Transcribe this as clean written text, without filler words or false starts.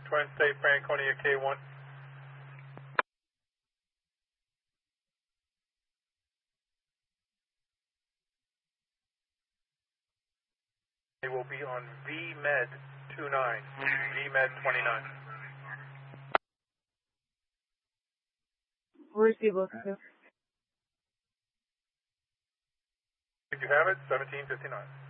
Twin State Franconia K1. They will be on VMed 29, VMed 29. Receive local 2. Did you have it? 1759.